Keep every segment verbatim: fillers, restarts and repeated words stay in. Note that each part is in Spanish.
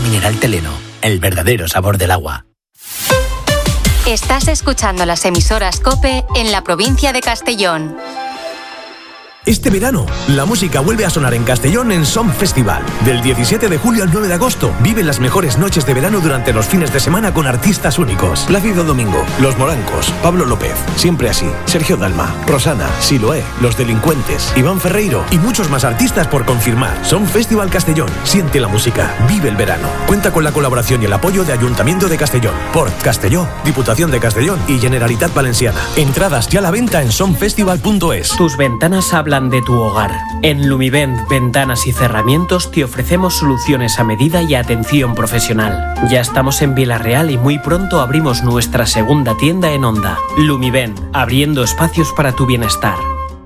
mineral Teleno, el verdadero sabor del agua. Estás escuchando las emisoras COPE en la provincia de Castellón. Este verano, la música vuelve a sonar en Castellón en Som Festival. Del diecisiete de julio al nueve de agosto, vive las mejores noches de verano durante los fines de semana con artistas únicos. Plácido Domingo, Los Morancos, Pablo López, Siempre Así, Sergio Dalma, Rosana, Siloé, Los Delincuentes, Iván Ferreiro y muchos más artistas por confirmar. Som Festival Castellón. Siente la música. Vive el verano. Cuenta con la colaboración y el apoyo de Ayuntamiento de Castellón, Port Castelló, Diputación de Castellón y Generalitat Valenciana. Entradas ya a la venta en somfestival punto es. Tus ventanas hablan de tu hogar. En Lumivent Ventanas y Cerramientos te ofrecemos soluciones a medida y atención profesional. Ya estamos en Villarreal y muy pronto abrimos nuestra segunda tienda en Onda. Lumivent, abriendo espacios para tu bienestar.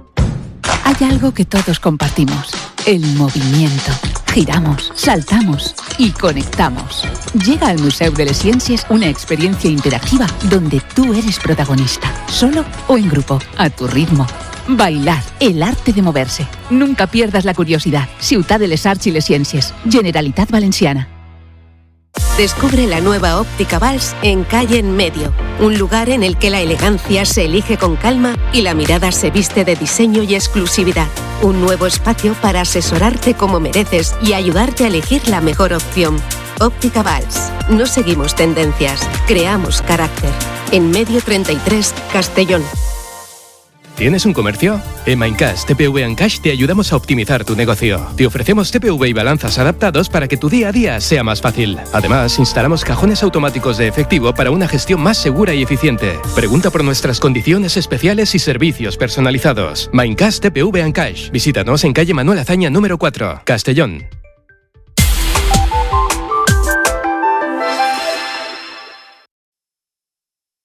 Hay algo que todos compartimos: el movimiento. Giramos, saltamos y conectamos. Llega al Museu de les Ciències una experiencia interactiva donde tú eres protagonista, solo o en grupo, a tu ritmo. Bailar, el arte de moverse. Nunca pierdas la curiosidad. Ciutat de les Arts i les Ciències, Generalitat Valenciana. Descubre la nueva Óptica Valls en Calle en Medio, un lugar en el que la elegancia se elige con calma y la mirada se viste de diseño y exclusividad. Un nuevo espacio para asesorarte como mereces y ayudarte a elegir la mejor opción. Óptica Valls. No seguimos tendencias, creamos carácter. En Medio treinta y tres, Castellón. ¿Tienes un comercio? En Maincash T P V Encash te ayudamos a optimizar tu negocio. Te ofrecemos T P V y balanzas adaptados para que tu día a día sea más fácil. Además, instalamos cajones automáticos de efectivo para una gestión más segura y eficiente. Pregunta por nuestras condiciones especiales y servicios personalizados. Maincash T P V Encash. Visítanos en calle Manuel Azaña número cuatro, Castellón.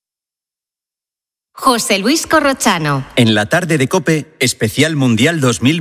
José Luis Corrochano. En la tarde de COPE, especial Mundial dos mil